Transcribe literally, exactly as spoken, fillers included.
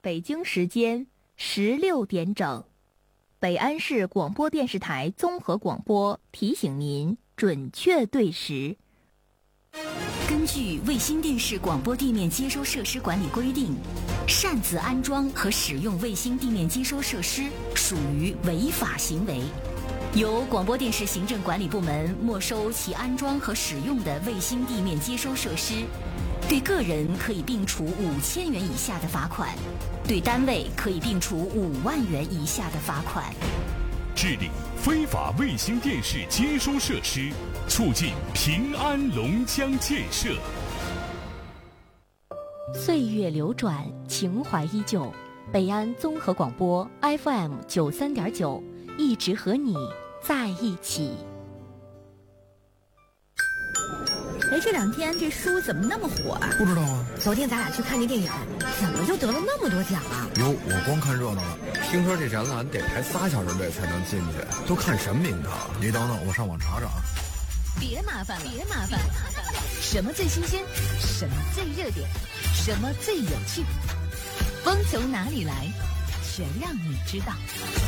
北京时间十六点整，北安市广播电视台综合广播提醒您准确对时。 根据卫星电视广播地面接收设施管理规定，擅自安装和使用卫星地面接收设施属于违法行为，由广播电视行政管理部门没收其安装和使用的卫星地面接收设施，对个人可以并处五千元以下的罚款，对单位可以并处五万元以下的罚款。 治理非法卫星电视接收设施，促进平安龙江建设。 岁月流转，情怀依旧。北安综合广播 F M 九三点九，一直和你在一起。 哎，这两天这书怎么那么火啊？ 不知道啊。 昨天咱俩去看那电影，怎么就得了那么多奖啊？ 哟，我光看热闹了。听说这展览得排仨小时队才能进去，都看什么名堂？你等等，我上网查查啊。 别麻烦了，别麻烦了，什么最新鲜？什么最热点？什么最有趣？风从哪里来？全让你知道。